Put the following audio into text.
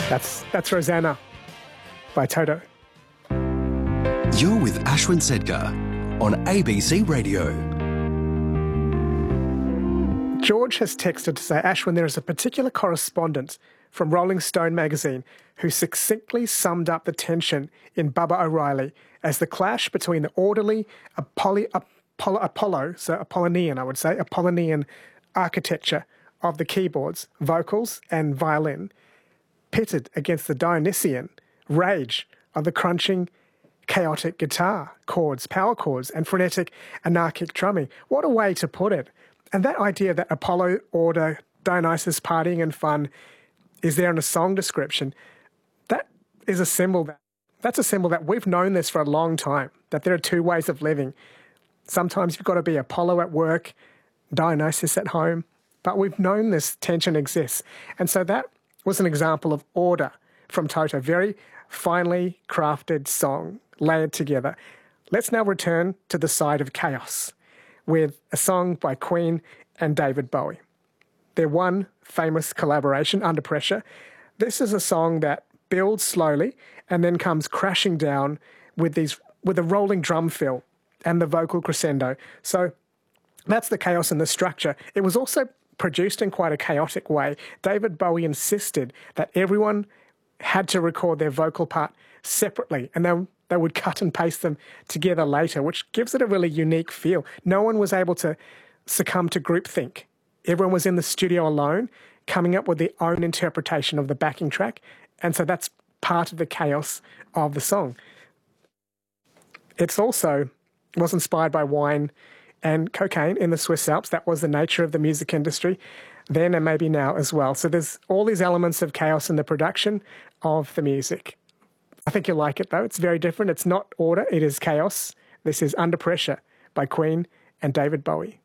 That's Rosanna by Toto. You're with Ashwin Sedgar on ABC Radio. George has texted to say, Ashwin, there is a particular correspondent from Rolling Stone magazine who succinctly summed up the tension in Bubba O'Reilly as the clash between the orderly Apollonian architecture of the keyboards, vocals and violin, pitted against the Dionysian rage of the crunching, chaotic guitar chords, power chords, and frenetic anarchic drumming. What a way to put it. And that idea that Apollo, order, Dionysus, partying and fun is there in a song description, that's a symbol that we've known this for a long time, that there are two ways of living. Sometimes you've got to be Apollo at work, Dionysus at home, but we've known this tension exists. And so that was an example of order from Toto, very finely crafted song, layered together. Let's now return to the side of chaos with a song by Queen and David Bowie. Their one famous collaboration, Under Pressure. This is a song that builds slowly and then comes crashing down with a rolling drum fill and the vocal crescendo. So that's the chaos and the structure. It was also produced in quite a chaotic way. David Bowie insisted that everyone had to record their vocal part separately, and then they would cut and paste them together later, which gives it a really unique feel. No one was able to succumb to groupthink. Everyone was in the studio alone, coming up with their own interpretation of the backing track, and so that's part of the chaos of the song. It was inspired by wine and cocaine in the Swiss Alps. That was the nature of the music industry then and maybe now as well. So there's all these elements of chaos in the production of the music. I think you'll like it, though. It's very different. It's not order, it is chaos. This is Under Pressure by Queen and David Bowie.